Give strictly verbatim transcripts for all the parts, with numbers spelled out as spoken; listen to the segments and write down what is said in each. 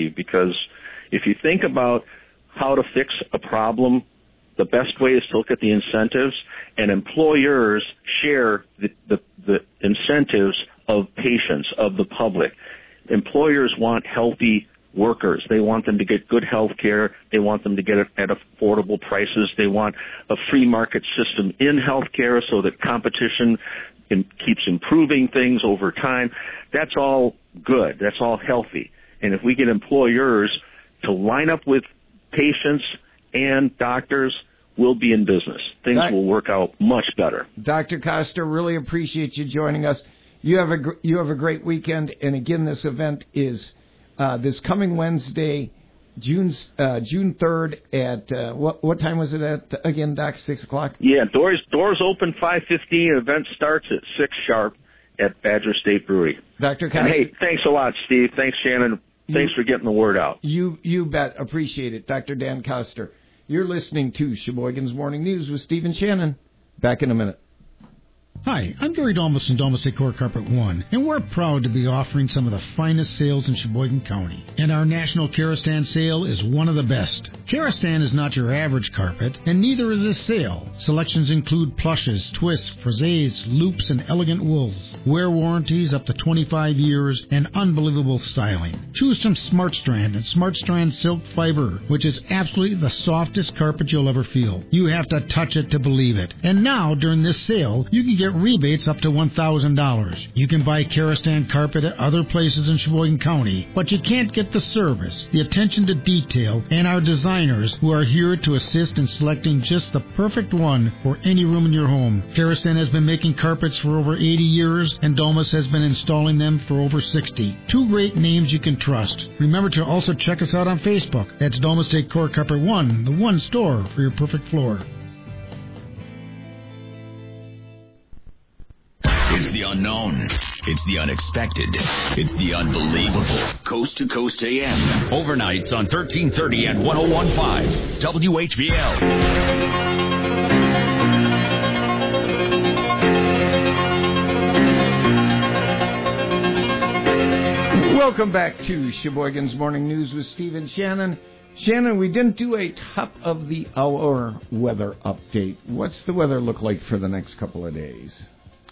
Steve, because if you think about how to fix a problem, the best way is to look at the incentives, and employers share the, the, the incentives of patients, of the public. Employers want healthy workers. They want them to get good health care. They want them to get it at affordable prices. They want a free market system in health care so that competition in, keeps improving things over time. That's all good. That's all healthy. And if we get employers to line up with patients and doctors, we'll be in business. Things Doc- will work out much better. Doctor Costa, really appreciate you joining us. You have a gr- you have a great weekend. And again, this event is uh, this coming Wednesday, June uh, June third at uh, what what time was it at again, Doc? Six o'clock. Yeah, doors doors open five fifteen. Event starts at six sharp at Badger State Brewery. Doctor Costa. And hey, thanks a lot, Steve. Thanks, Shannon. Thanks you, for getting the word out. You you bet. Appreciate it, Doctor Dan Coster. You're listening to Sheboygan's Morning News with Steve and Shannon. Back in a minute. Hi, I'm Gary Domus from Domus Decor Carpet One, and we're proud to be offering some of the finest sales in Sheboygan County. And our National Karastan sale is one of the best. Karastan is not your average carpet, and neither is this sale. Selections include plushes, twists, friezes, loops, and elegant wools. Wear warranties up to twenty-five years and unbelievable styling. Choose from Smart Strand and Smart Strand Silk Fiber, which is absolutely the softest carpet you'll ever feel. You have to touch it to believe it. And now, during this sale, you can get rebates up to one thousand dollars. You can buy Karastan carpet at other places in Sheboygan County, but you can't get the service, the attention to detail, and our designers who are here to assist in selecting just the perfect one for any room in your home. Karastan has been making carpets for over eighty years, and Domus has been installing them for over sixty. Two great names you can trust. Remember to also check us out on Facebook. That's Domus Decor Carpet One, the one store for your perfect floor. It's the unknown. It's the unexpected. It's the unbelievable. Coast to Coast A M. Overnights on thirteen thirty and one oh one point five W H B L. Welcome back to Sheboygan's Morning News with Steve and Shannon. Shannon, we didn't do a top of the hour weather update. What's the weather look like for the next couple of days?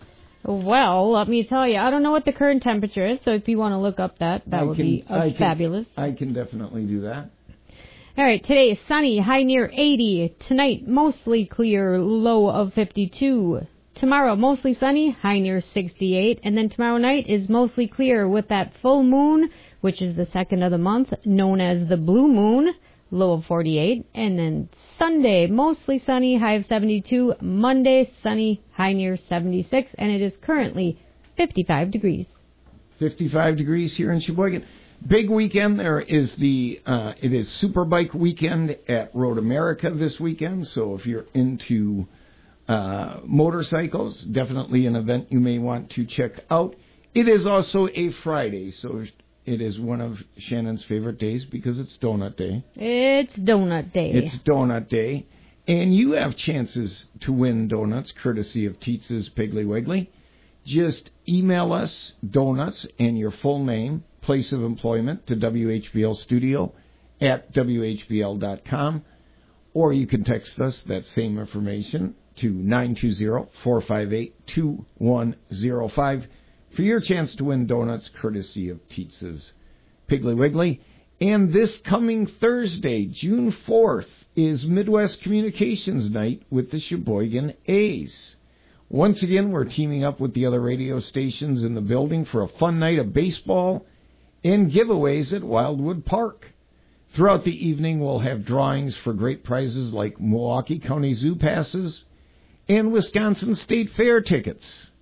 Well, let me tell you, I don't know what the current temperature is, so if you want to look up that, that I would can, be uh, I can, fabulous. I can definitely do that. All right, today is sunny, high near eighty. Tonight, mostly clear, low of fifty-two. Tomorrow, mostly sunny, high near sixty-eight. And then tomorrow night is mostly clear with that full moon, which is the second of the month, known as the blue moon, low of forty-eight. And then Sunday, mostly sunny, high of seventy-two. Monday, sunny, high near seventy-six. And it is currently fifty-five degrees. fifty-five degrees here in Sheboygan. Big weekend. There is the, uh, it is Superbike weekend at Road America this weekend. So if you're into uh, motorcycles, definitely an event you may want to check out. It is also a Friday, so it is one of Shannon's favorite days because it's Donut Day. It's Donut Day. It's Donut Day. And you have chances to win donuts courtesy of Tietz's Piggly Wiggly. Just email us donuts and your full name, place of employment to W H B L Studio at W H B L dot com. Or you can text us that same information to nine two zero, four five eight, two one zero five. For your chance to win donuts courtesy of Tietz's Piggly Wiggly. And this coming Thursday, June fourth, is Midwest Communications Night with the Sheboygan A's. Once again, we're teaming up with the other radio stations in the building for a fun night of baseball and giveaways at Wildwood Park. Throughout the evening, we'll have drawings for great prizes like Milwaukee County Zoo passes and Wisconsin State Fair tickets.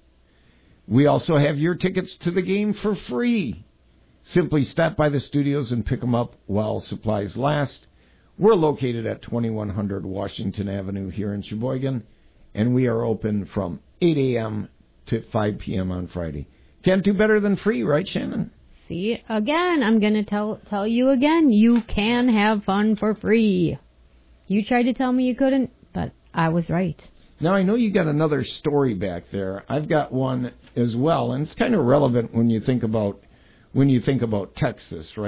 We also have your tickets to the game for free. Simply stop by the studios and pick them up while supplies last. We're located at twenty-one hundred Washington Avenue here in Sheboygan, and we are open from eight a.m. to five p.m. on Friday. Can't do better than free, right, Shannon? See, again, I'm going to tell tell you again, you can have fun for free. You tried to tell me you couldn't, but I was right. Now, I know you got another story back there. I've got one as well, and it's kind of relevant when you think about when you think about Texas, right?